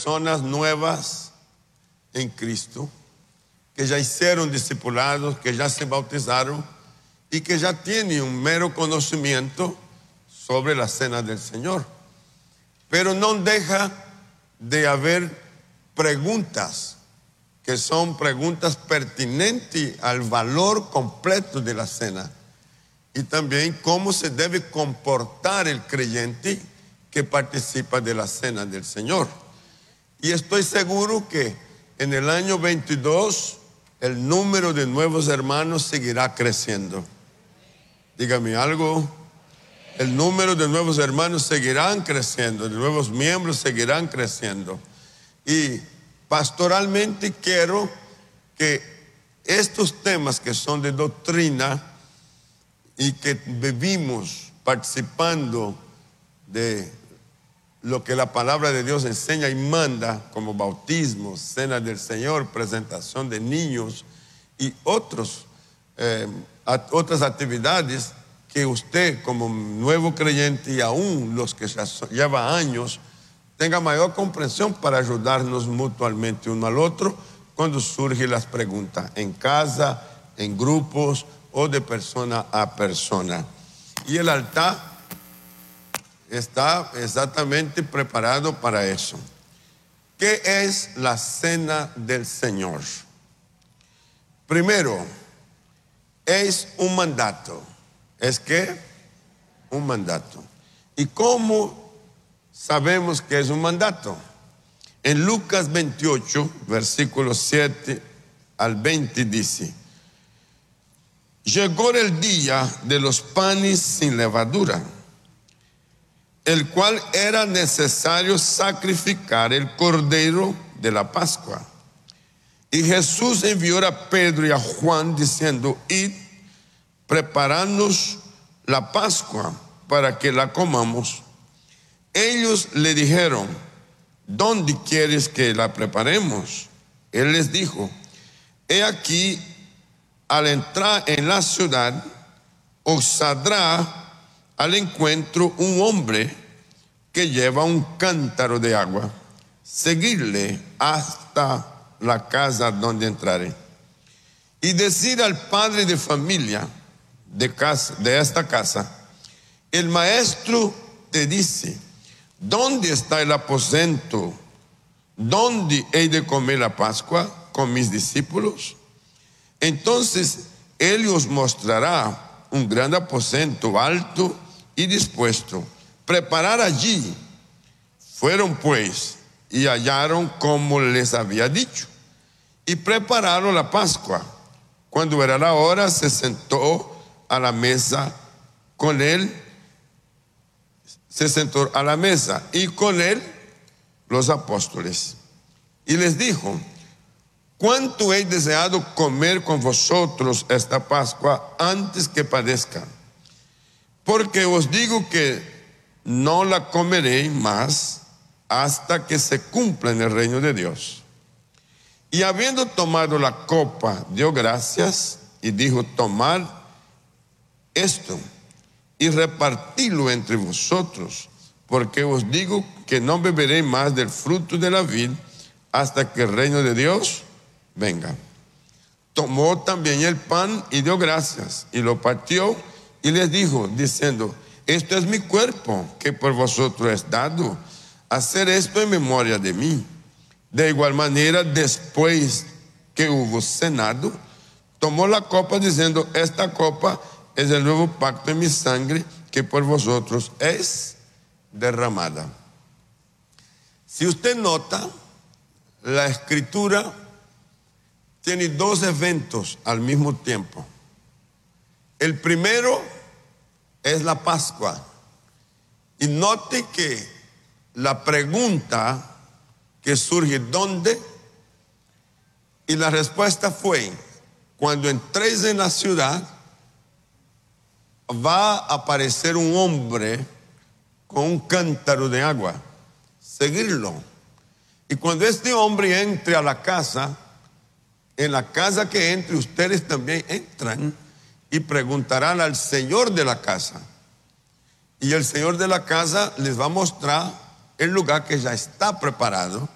personas nuevas en Cristo, que ya hicieron discipulados, que ya se bautizaron y que ya tienen un mero conocimiento sobre la cena del Señor. Pero no deja de haber preguntas que son preguntas pertinentes al valor completo de la cena y también cómo se debe comportar el creyente que participa de la cena del Señor. Y estoy seguro que en el año 22 el número de nuevos hermanos seguirá creciendo. Dígame algo. El número de nuevos hermanos seguirán creciendo, de nuevos miembros seguirán creciendo. Y pastoralmente quiero que estos temas que son de doctrina y que vivimos participando de lo que la palabra de Dios enseña y manda, como bautismo, cena del Señor, presentación de niños y otras actividades, que usted como nuevo creyente y aún los que ya llevan años tenga mayor comprensión para ayudarnos mutuamente uno al otro cuando surgen las preguntas en casa, en grupos o de persona a persona. Y el altar está exactamente preparado para eso. ¿Qué es la cena del Señor? Primero, es un mandato. ¿Es qué? Un mandato. ¿Y cómo sabemos que es un mandato? En Lucas 28, versículos 7 al 20 dice: llegó el día de los panes sin levadura, el cual era necesario sacrificar el cordero de la Pascua. Y Jesús envió a Pedro y a Juan diciendo: id, prepararnos la Pascua para que la comamos. Ellos le dijeron: ¿dónde quieres que la preparemos? Él les dijo: he aquí, al entrar en la ciudad, os saldrá al encuentro un hombre que lleva un cántaro de agua. Seguidle hasta la casa donde entrare. Y decir al padre de familia de esta casa: el maestro te dice, ¿dónde está el aposento donde he de comer la Pascua con mis discípulos? Entonces él os mostrará un gran aposento alto y dispuesto. Preparar allí. Fueron pues y hallaron como les había dicho, y prepararon la Pascua. Cuando era la hora, se sentó a la mesa con él, y con él los apóstoles. Y les dijo: cuánto he deseado comer con vosotros esta Pascua antes que padezca, porque os digo que no la comeré más hasta que se cumpla en el reino de Dios. Y habiendo tomado la copa, dio gracias y dijo: tomad esto y repartidlo entre vosotros, porque os digo que no beberé más del fruto de la vid hasta que el reino de Dios venga. Tomó también el pan y dio gracias y lo partió y les dijo, diciendo: esto es mi cuerpo que por vosotros es dado. Hacer esto en memoria de mí. De igual manera, después que hubo cenado, tomó la copa diciendo: esta copa es el nuevo pacto en mi sangre, que por vosotros es derramada. Si usted nota, la escritura tiene dos eventos al mismo tiempo. El primero es la Pascua. Y note que la pregunta que surge: ¿dónde? Y la respuesta fue: cuando entréis en la ciudad, va a aparecer un hombre con un cántaro de agua. Seguirlo. Y cuando este hombre entre a la casa, en la casa que entre, ustedes también entran y preguntarán al Señor de la casa. Y el Señor de la casa les va a mostrar el lugar que ya está preparado